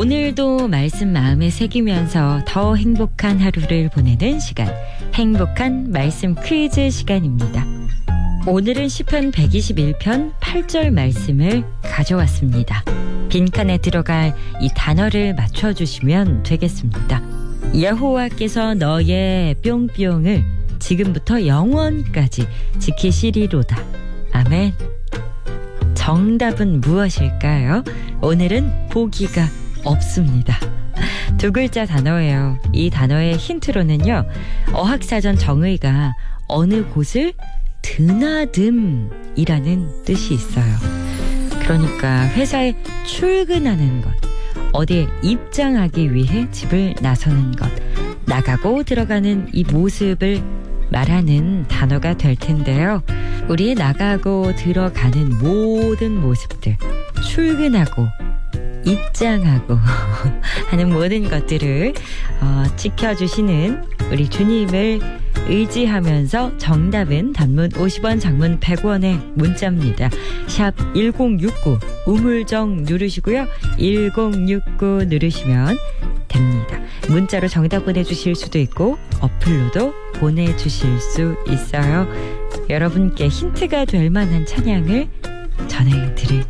오늘도 말씀 마음에 새기면서 더 행복한 하루를 보내는 시간, 행복한 말씀 퀴즈 시간입니다. 오늘은 시편 121편 8절 말씀을 가져왔습니다. 빈칸에 들어갈 이 단어를 맞춰주시면 되겠습니다. 여호와께서 너의 뿅뿅을 지금부터 영원까지 지키시리로다. 아멘. 정답은 무엇일까요? 오늘은 보기가 없습니다. 두 글자 단어예요. 이 단어의 힌트로는요, 어학사전 정의가 어느 곳을 드나듦이라는 뜻이 있어요. 그러니까 회사에 출근하는 것, 어디에 입장하기 위해 집을 나서는 것, 나가고 들어가는 이 모습을 말하는 단어가 될 텐데요. 우리의 나가고 들어가는 모든 모습들, 출근하고 입장하고 하는 모든 것들을 지켜주시는 우리 주님을 의지하면서 정답은 단문 50원, 장문 100원의 문자입니다. 샵 1069 우물정 누르시고요. 1069 누르시면 됩니다. 문자로 정답 보내주실 수도 있고 어플로도 보내주실 수 있어요. 여러분께 힌트가 될 만한 찬양을 전해드릴게요.